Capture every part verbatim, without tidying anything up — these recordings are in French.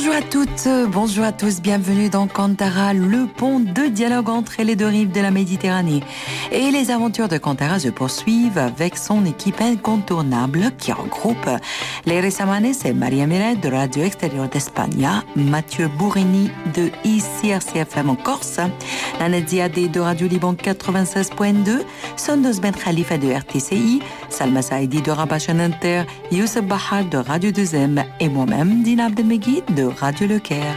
Bonjour à toutes, bonjour à tous, bienvenue dans Kantara, le pont de dialogue entre les deux rives de la Méditerranée. Et les aventures de Kantara se poursuivent avec son équipe incontournable qui regroupe les Resamanes et Maria Miret de Radio Extérieur d'Espagne, Mathieu Bourrini de I C R C F M en Corse, Nanette Ziadé de Radio Liban quatre-vingt-seize point deux, Sondos Ben Khalifa de R T C I, Salma Saïdi de Rabat Inter, Youssef Bahar de Radio deux M et moi-même, Dina Abdelmegid de Radio Le Caire.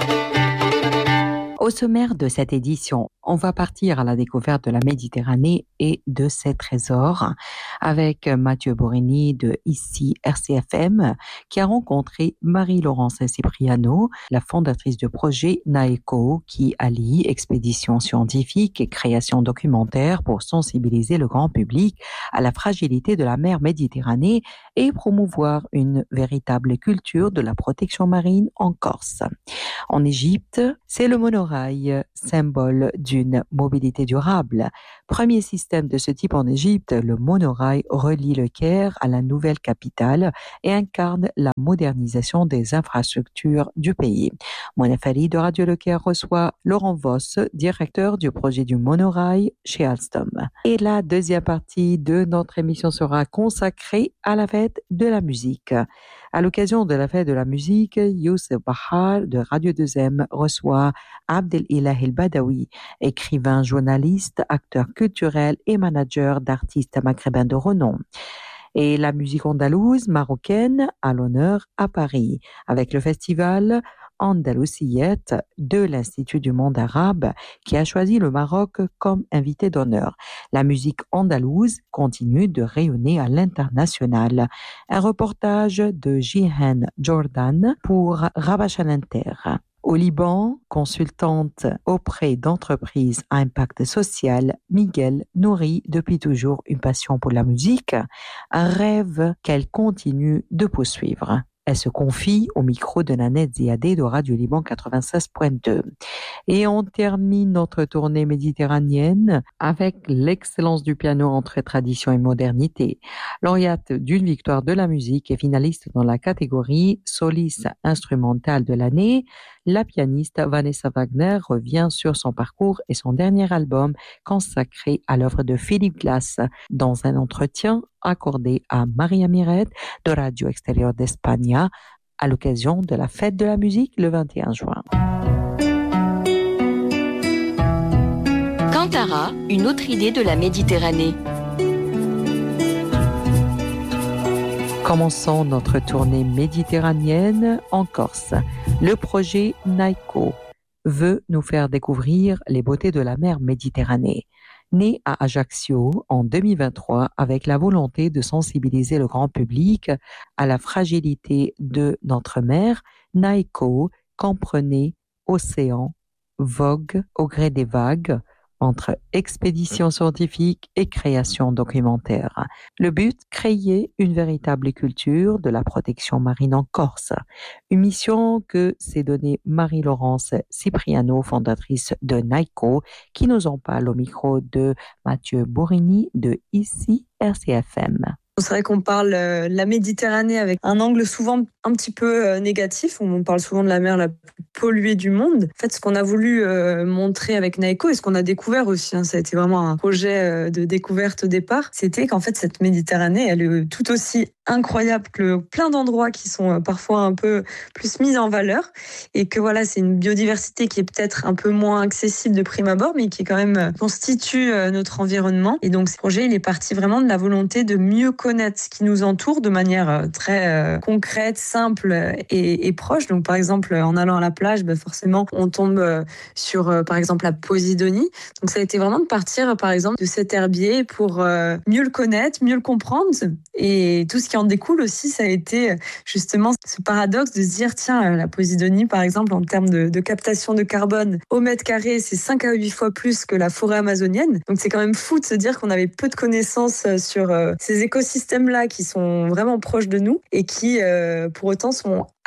Au sommaire de cette édition, on va partir à la découverte de la Méditerranée et de ses trésors avec Mathieu Bourrini de ici R C F M qui a rencontré Marie-Laurence Cipriano, la fondatrice du projet NAECO qui allie expédition scientifique et création documentaire pour sensibiliser le grand public à la fragilité de la mer Méditerranée et promouvoir une véritable culture de la protection marine en Corse. En Égypte, c'est le monorail, symbole d'une mobilité durable. Premier système de ce type en Égypte, le monorail relie le Caire à la nouvelle capitale et incarne la modernisation des infrastructures du pays. Mona Fari de Radio Le Caire reçoit Laurent Voss, directeur du projet du monorail chez Alstom. Et la deuxième partie de notre émission sera consacrée à la fête de la musique. À l'occasion de la fête de la musique, Youssef Bahar de Radio deux M reçoit Abdelilah El Badawi, écrivain, journaliste, acteur culturel et manager d'artistes maghrébins de renom. Et la musique andalouse marocaine à l'honneur à Paris, avec le festival Andalousiette de l'Institut du monde arabe qui a choisi le Maroc comme invité d'honneur. La musique andalouse continue de rayonner à l'international. Un reportage de Jihan Jordan pour Rabat Inter. Au Liban, consultante auprès d'entreprises à impact social, Miguel nourrit depuis toujours une passion pour la musique, un rêve qu'elle continue de poursuivre. Elle se confie au micro de Nanette Ziadé de Radio Liban quatre-vingt-seize point deux. Et on termine notre tournée méditerranéenne avec l'excellence du piano entre tradition et modernité. Lauréate d'une victoire de la musique et finaliste dans la catégorie soliste instrumentale de l'année, la pianiste Vanessa Wagner revient sur son parcours et son dernier album consacré à l'œuvre de Philippe Glass dans un entretien accordé à Maria Miret de Radio Extérieur d'Espagne à l'occasion de la fête de la musique le vingt et un juin. Kantara, une autre idée de la Méditerranée. Commençons notre tournée méditerranéenne en Corse. Le projet NAECO veut nous faire découvrir les beautés de la mer Méditerranée. Né à Ajaccio en deux mille vingt-trois avec la volonté de sensibiliser le grand public à la fragilité de notre mer, NAECO comprenait océan, vogue au gré des vagues, entre expédition scientifique et création documentaire. Le but, créer une véritable culture de la protection marine en Corse. Une mission que s'est donnée Marie-Laurence Cipriano, fondatrice de NAECO, qui nous en parle au micro de Mathieu Bourrini de ici R C F M. C'est vrai qu'on parle de la Méditerranée avec un angle souvent un petit peu négatif. On parle souvent de la mer la plus polluée du monde. En fait, ce qu'on a voulu montrer avec NAECO et ce qu'on a découvert aussi, hein, ça a été vraiment un projet de découverte au départ, c'était qu'en fait, cette Méditerranée, elle est tout aussi incroyable que plein d'endroits qui sont parfois un peu plus mis en valeur et que voilà, c'est une biodiversité qui est peut-être un peu moins accessible de prime abord, mais qui quand même constitue notre environnement. Et donc, ce projet, il est parti vraiment de la volonté de mieux connaître ce qui nous entoure de manière très concrète, simple et, et proche. Donc, par exemple, en allant à la plage, ben forcément, on tombe sur, par exemple, la Posidonie. Donc, ça a été vraiment de partir, par exemple, de cet herbier pour mieux le connaître, mieux le comprendre. Et tout ce qui en découle aussi, ça a été justement ce paradoxe de se dire, tiens, la Posidonie, par exemple, en termes de, de captation de carbone au mètre carré, c'est cinq à huit fois plus que la forêt amazonienne. Donc, c'est quand même fou de se dire qu'on avait peu de connaissances sur ces écosystèmes-là qui sont vraiment proches de nous et qui, euh, pour autant, sont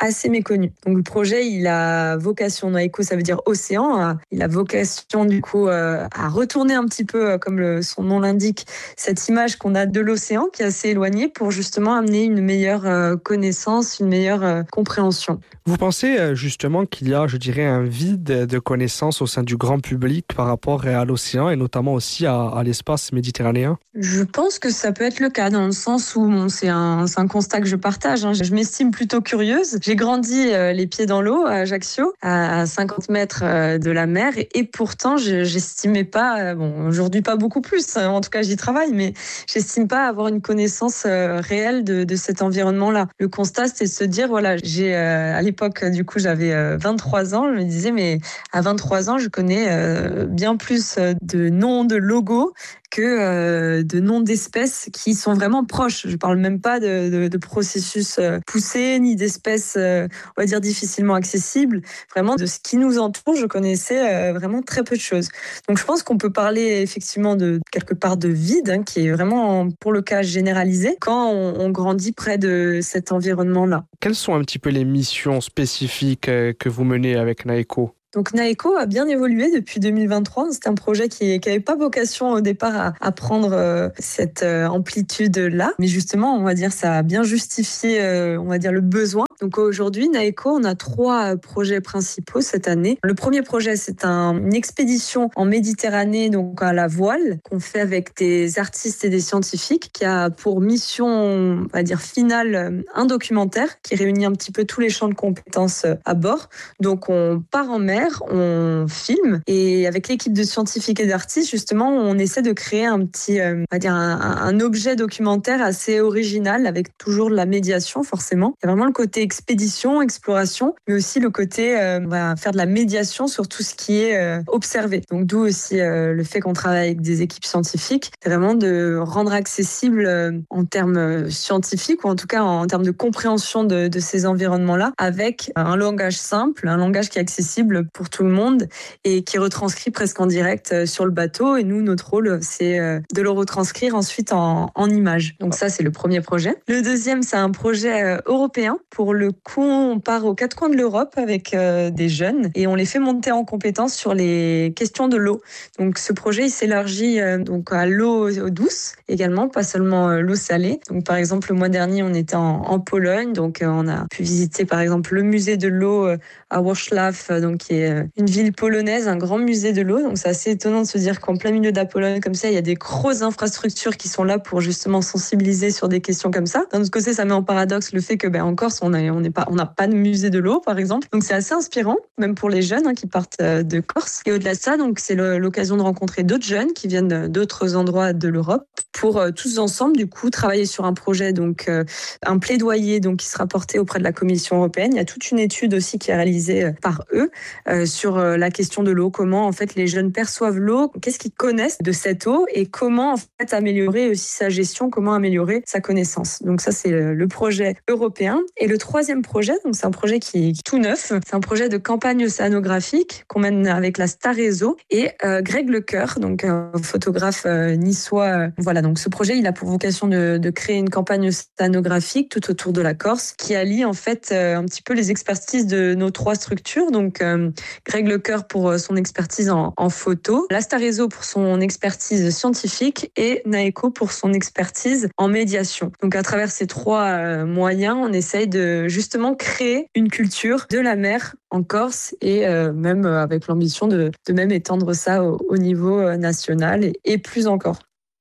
assez méconnues. Donc le projet, il a vocation, Naeko, ça veut dire océan, il a vocation du coup à retourner un petit peu, comme le, son nom l'indique, cette image qu'on a de l'océan qui est assez éloignée pour justement amener une meilleure connaissance, une meilleure compréhension. Vous pensez justement qu'il y a, je dirais, un vide de connaissances au sein du grand public par rapport à l'océan et notamment aussi à, à l'espace méditerranéen? Je pense que ça peut être le cas dans le sens où bon, c'est, un, c'est un constat que je partage. Hein. Je, je m'estime plutôt curieuse. J'ai grandi euh, les pieds dans l'eau à Ajaccio, à cinquante mètres euh, de la mer et, et pourtant je, j'estimais pas, euh, bon aujourd'hui pas beaucoup plus, hein, en tout cas j'y travaille, mais j'estime pas avoir une connaissance euh, réelle de, de cet environnement-là. Le constat c'était de se dire, voilà, j'ai euh, à l'époque du coup j'avais euh, vingt-trois ans, je me disais mais à vingt-trois ans je connais euh, bien plus de noms, de logos que euh, de noms d'espèces qui sont vraiment proches. Je parle même pas de, de, de processus euh, poussés, ni d'espèces, euh, on va dire, difficilement accessibles. Vraiment, de ce qui nous entoure, je connaissais euh, vraiment très peu de choses. Donc je pense qu'on peut parler effectivement de quelque part de vide, hein, qui est vraiment, pour le cas, généralisé, quand on, on grandit près de cet environnement-là. Quelles sont un petit peu les missions spécifiques euh, que vous menez avec Naeko ? Donc Naeko a bien évolué depuis deux mille vingt-trois. C'est un projet qui n'avait pas vocation au départ à, à prendre euh, cette euh, amplitude-là. Mais justement, on va dire, ça a bien justifié, euh, on va dire, le besoin. Donc aujourd'hui, Naeko, on a trois projets principaux cette année. Le premier projet, c'est un, une expédition en Méditerranée, donc à la voile, qu'on fait avec des artistes et des scientifiques, qui a pour mission, on va dire, finale, un documentaire qui réunit un petit peu tous les champs de compétences à bord. Donc on part en mer, on filme et avec l'équipe de scientifiques et d'artistes, justement, on essaie de créer un petit, euh, on va dire un, un objet documentaire assez original avec toujours de la médiation, forcément. Il y a vraiment le côté expédition, exploration, mais aussi le côté, euh, on va faire de la médiation sur tout ce qui est euh, observé. Donc, d'où aussi euh, le fait qu'on travaille avec des équipes scientifiques, c'est vraiment de rendre accessible euh, en termes scientifiques ou en tout cas en, en termes de compréhension de, de ces environnements-là avec un langage simple, un langage qui est accessible pour tout le monde et qui retranscrit presque en direct sur le bateau. Et nous, notre rôle, c'est de le retranscrire ensuite en, en images. Donc ça, c'est le premier projet. Le deuxième, c'est un projet européen. Pour le coup, on part aux quatre coins de l'Europe avec des jeunes et on les fait monter en compétences sur les questions de l'eau. Donc ce projet, il s'élargit donc à l'eau douce également, pas seulement l'eau salée. Donc par exemple, le mois dernier, on était en, en Pologne, donc on a pu visiter par exemple le musée de l'eau à Wrocław, donc qui est une ville polonaise, un grand musée de l'eau. Donc c'est assez étonnant de se dire qu'en plein milieu de la Pologne comme ça, il y a des grosses infrastructures qui sont là pour justement sensibiliser sur des questions comme ça. D'un autre côté, ça met en paradoxe le fait que ben en Corse, on a, on n'est pas, on n'a pas de musée de l'eau, par exemple. Donc c'est assez inspirant, même pour les jeunes hein, qui partent de Corse. Et au-delà de ça, donc c'est le, l'occasion de rencontrer d'autres jeunes qui viennent d'autres endroits de l'Europe pour euh, tous ensemble du coup travailler sur un projet, donc euh, un plaidoyer donc qui sera porté auprès de la Commission européenne. Il y a toute une étude aussi qui est réalisée euh, par eux euh, sur euh, la question de l'eau, comment en fait les jeunes perçoivent l'eau, qu'est-ce qu'ils connaissent de cette eau et comment en fait améliorer aussi sa gestion, comment améliorer sa connaissance. Donc ça c'est le projet européen. Et le troisième projet, donc c'est un projet qui est tout neuf, c'est un projet de campagne océanographique qu'on mène avec la Star Réseau et euh, Greg Lecoeur, donc un photographe euh, niçois. Euh, voilà, donc ce projet il a pour vocation de, de créer une campagne océanographique tout autour de la Corse qui allie en fait euh, un petit peu les expertises de nos trois structures. Donc euh, Greg Lecoeur pour son expertise en, en photo, la Star Réseau pour son expertise scientifique et Naeko pour son expertise en médiation. Donc à travers ces trois euh, moyens, on essaye de justement créer une culture de la mer en Corse et euh, même avec l'ambition de, de même étendre ça au, au niveau euh, national et, et plus encore.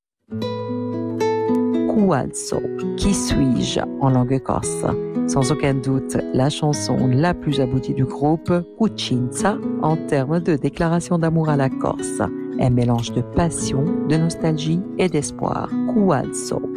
Cualzo, qui suis-je en langue corse? Sans aucun doute, la chanson la plus aboutie du groupe, Cucinza, en termes de déclaration d'amour à la Corse. Un mélange de passion, de nostalgie et d'espoir. Cualzo.